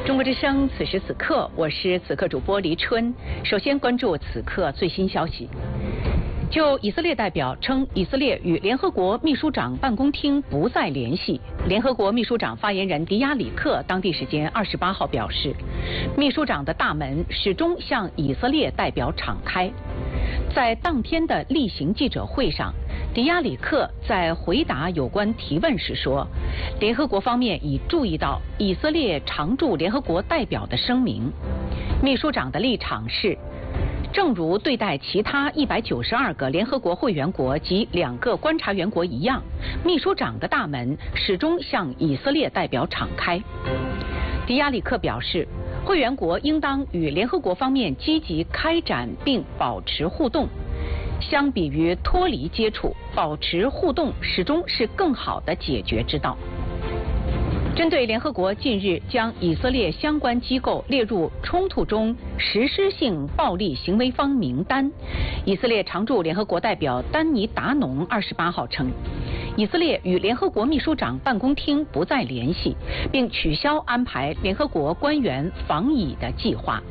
中国之声，此时此刻，我是此刻主播黎春。首先关注此刻最新消息。就以色列代表称，以色列与联合国秘书长办公厅不再联系。联合国秘书长发言人迪亚里克当地时间28号表示，秘书长的大门始终向以色列代表敞开。在当天的例行记者会上，迪亚里克在回答有关提问时说，联合国方面已注意到以色列常驻联合国代表的声明。秘书长的立场是，正如对待其他192个联合国会员国及2个观察员国一样，秘书长的大门始终向以色列代表敞开。迪亚里克表示，会员国应当与联合国方面积极开展并保持互动。相比于脱离接触，保持互动始终是更好的解决之道。针对联合国近日将以色列相关机构列入冲突中实施性暴力行为方名单，以色列常驻联合国代表丹尼达农28号称，以色列与联合国秘书长办公厅不再联系，并取消安排联合国官员访以的计划。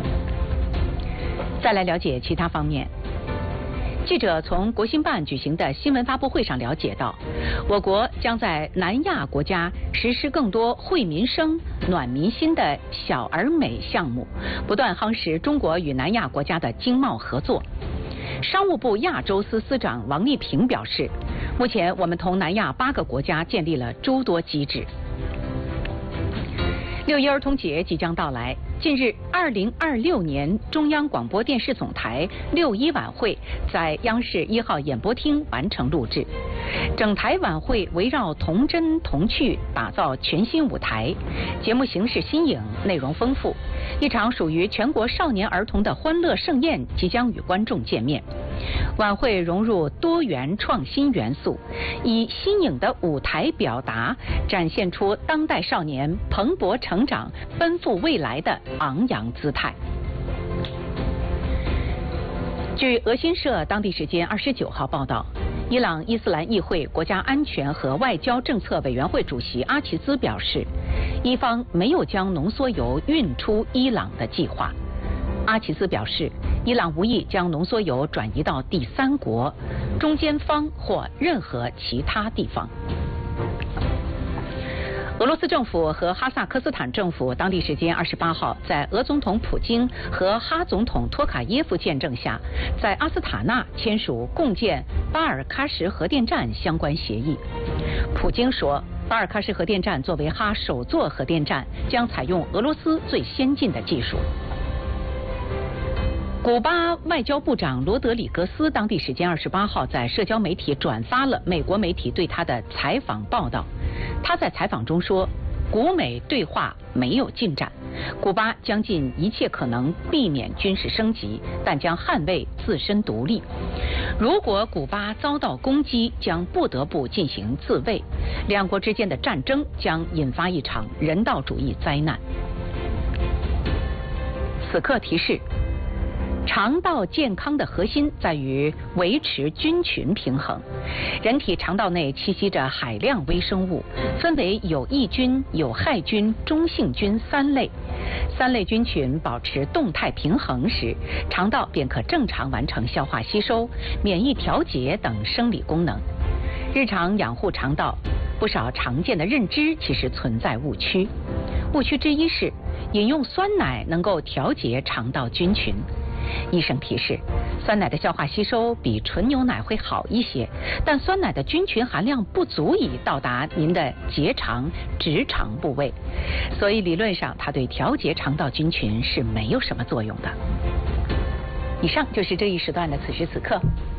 再来了解其他方面。记者从国新办举行的新闻发布会上了解到，我国将在南亚国家实施更多惠民生、暖民心的小而美项目，不断夯实中国与南亚国家的经贸合作。商务部亚洲司司长王丽萍表示，目前我们同南亚8个国家建立了诸多机制。6一儿童节即将到来，近日2026年中央广播电视总台6·1晚会在央视1号演播厅完成录制，整台晚会围绕童真童趣打造全新舞台，节目形式新颖，内容丰富，一场属于全国少年儿童的欢乐盛宴即将与观众见面。晚会融入多元创新元素，以新颖的舞台表达，展现出当代少年蓬勃成长、奔赴未来的昂扬姿态。据俄新社当地时间29号报道，伊朗伊斯兰议会国家安全和外交政策委员会主席阿齐兹表示，伊方没有将浓缩铀运出伊朗的计划。阿齐兹表示，伊朗无意将浓缩铀转移到第三国、中间方或任何其他地方。俄罗斯政府和哈萨克斯坦政府当地时间28号，在俄总统普京和哈总统托卡耶夫见证下，在阿斯塔纳签署共建巴尔喀什核电站相关协议。普京说，巴尔喀什核电站作为哈首座核电站，将采用俄罗斯最先进的技术。古巴外交部长罗德里格斯当地时间28号在社交媒体转发了美国媒体对他的采访报道。他在采访中说，古美对话没有进展，古巴将尽一切可能避免军事升级，但将捍卫自身独立。如果古巴遭到攻击，将不得不进行自卫，两国之间的战争将引发一场人道主义灾难。此刻提示，肠道健康的核心在于维持菌群平衡。人体肠道内栖息着海量微生物，分为有益菌、有害菌、中性菌3类。3类菌群保持动态平衡时，肠道便可正常完成消化吸收、免疫调节等生理功能。日常养护肠道，不少常见的认知其实存在误区。误区之一是，饮用酸奶能够调节肠道菌群。医生提示，酸奶的消化吸收比纯牛奶会好一些，但酸奶的菌群含量不足以到达您的结肠、直肠部位，所以理论上它对调节肠道菌群是没有什么作用的。以上就是这一时段的此时此刻。